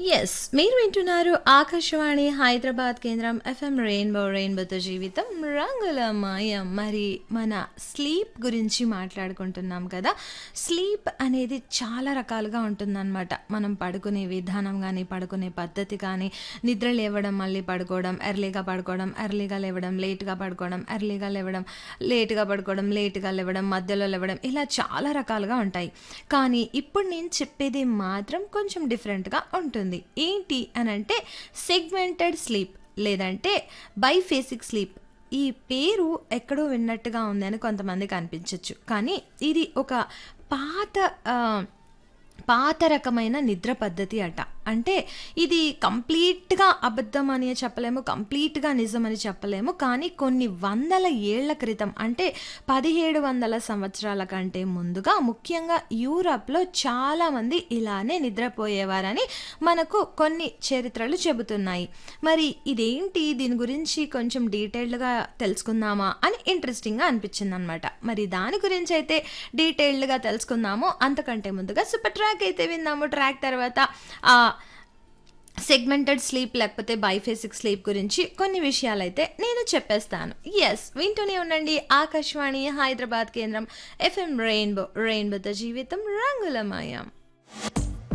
Yes. మీరు వింటున్నారు ఆకాశవాణి హైదరాబాద్ కేంద్రం ఎఫ్ఎం రెయిన్బోతో జీవితం రంగుల మాయం. మరి మన స్లీప్ గురించి మాట్లాడుకుంటున్నాం కదా! స్లీప్ అనేది చాలా రకాలుగా ఉంటుందనమాట. మనం పడుకునే విధానం గానీ, పడుకునే పద్ధతి కానీ, నిద్ర లేవడం, మళ్ళీ పడుకోవడం, ఎర్లీగా పడుకోవడం, ఎర్లీగా లేవడం, లేట్‌గా పడుకోవడం, ఎర్లీగా లేవడం, లేట్‌గా పడుకోవడం, లేట్‌గా లేవడం, మధ్యలో లేవడం ఇలా చాలా రకాలుగా ఉంటాయి. కానీ ఇప్పుడు నేను చెప్పేది మాత్రం కొంచెం డిఫరెంట్‌గా ఉంటుంది. ఏంటి అనంటే సెగ్మెంటెడ్ స్లీప్ లేదంటే బైఫేసిక్ స్లీప్. ఈ పేరు ఎక్కడో విన్నట్టుగా ఉంది అని కొంతమందికి అనిపించొచ్చు. కానీ ఇది ఒక పాత పాత రకమైన నిద్ర పద్ధతి అట. అంటే ఇది కంప్లీట్‌గా అబద్ధం అని చెప్పలేము. కంప్లీట్‌గా నిజమని చెప్పలేము. కానీ కొన్ని వందల ఏళ్ల క్రితం అంటే 1700 సంవత్సరాల కంటే ముందుగా ముఖ్యంగా యూరప్‌లో చాలామంది ఇలానే నిద్రపోయేవారని మనకు కొన్ని చరిత్రలు చెబుతున్నాయి. మరి ఇదేంటి? దీని గురించి కొంచెం డీటెయిల్డ్‌గా తెలుసుకుందామా అని ఇంట్రెస్టింగ్‌గా అనిపించిందనమాట. మరి దాని గురించైతే డీటెయిల్డ్‌గా తెలుసుకుందాము. అంతకంటే ముందుగా సూపర్ ట్రాక్ అయితే విందాము. ట్రాక్ తర్వాత సెగ్మెంటెడ్ స్లీప్ లేకపోతే బైఫేసిక్ స్లీప్ గురించి కొన్ని విషయాలైతే నేను చెప్పేస్తాను. యెస్, వింటూనే ఉండండి ఆకాశవాణి హైదరాబాద్ కేంద్రం ఎఫ్ఎం రెయిన్బోతో జీవితం రంగులమయం.